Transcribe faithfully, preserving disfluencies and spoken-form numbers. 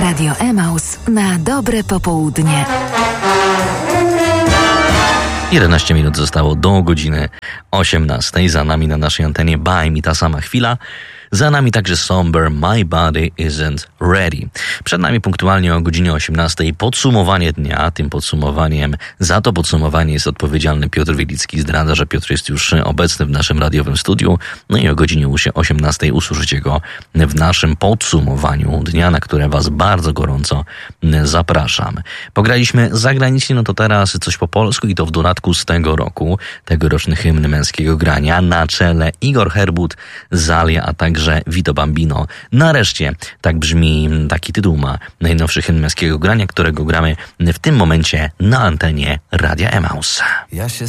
Radio Emaus na dobre popołudnie. jedenaście minut zostało do godziny osiemnastej. Za nami na naszej antenie By Me ta sama chwila. Za nami także Somber My Body Isn't Ready. Przed nami punktualnie o godzinie osiemnastej podsumowanie dnia. Tym podsumowaniem, za to podsumowanie jest odpowiedzialny Piotr Wielicki. Zdradza, że Piotr jest już obecny w naszym radiowym studiu. No i o godzinie osiemnastej usłyszycie go w naszym podsumowaniu dnia, na które was bardzo gorąco zapraszam. Pograliśmy zagranicznie, no to teraz coś po polsku i to w dodatku z tego roku. Tegoroczny hymn męskiego grania. Na czele Igor Herbut, Zalia, a także Vito Bambino. Nareszcie tak brzmi, taki tytuł ma najnowszy hymn męskiego grania, którego gramy w tym momencie na antenie Radia Emaus. Ja się